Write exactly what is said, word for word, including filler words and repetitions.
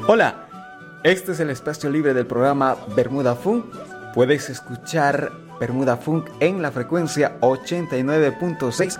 Hola, este es el espacio libre del programa Bermuda Funk. Puedes escuchar Bermuda Funk en la frecuencia ochenta y nueve punto seis